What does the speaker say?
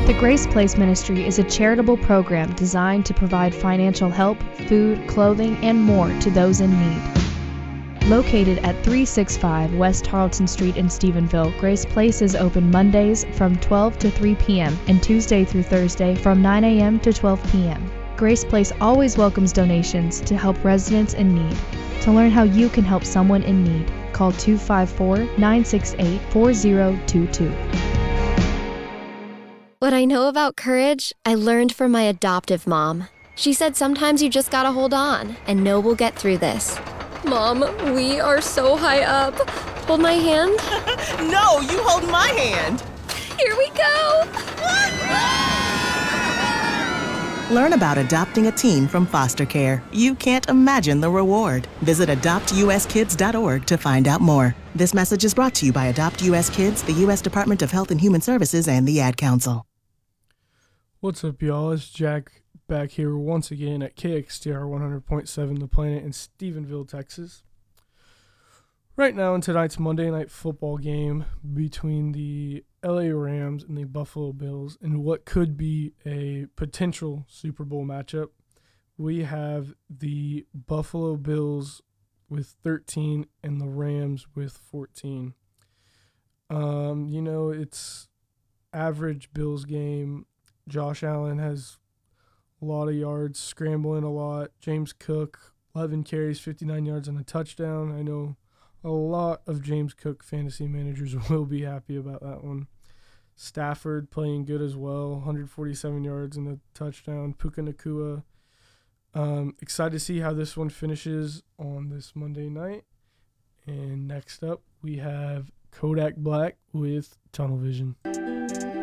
The Grace Place Ministry is a charitable program designed to provide financial help, food, clothing, and more to those in need. Located at 365 West Tarleton Street in Stephenville, Grace Place is open Mondays from 12 to 3 p.m. and Tuesday through Thursday from 9 a.m. to 12 p.m. Grace Place always welcomes donations to help residents in need. To learn how you can help someone in need, call 254-968-4022. What I know about courage, I learned from my adoptive mom. She said sometimes you just gotta hold on and know we'll get through this. Mom, we are so high up. Hold my hand. No, you hold my hand. Here we go. Learn about adopting a teen from foster care. You can't imagine the reward. Visit adoptuskids.org to find out more. This message is brought to you by Adopt US Kids, the U.S. Department of Health and Human Services, and the Ad Council. What's up, y'all? It's Jack back here once again at KXTR 100.7 The Planet in Stephenville, Texas. Right now in tonight's Monday Night Football game between the LA Rams and the Buffalo Bills in what could be a potential Super Bowl matchup, we have the Buffalo Bills with 13 and the Rams with 14. It's average Bills game. Josh Allen has a lot of yards, scrambling a lot. James Cook, 11 carries, 59 yards and a touchdown. I know a lot of James Cook fantasy managers will be happy about that one. Stafford playing good as well, 147 yards and a touchdown. Puka Nacua. Excited to see how this one finishes on this Monday night. And next up, we have Kodak Black with Tunnel Vision.